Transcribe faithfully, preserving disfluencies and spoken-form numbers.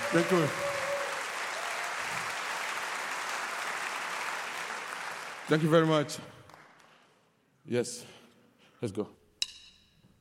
Sehr cool. Thank you very much. Yes, let's go.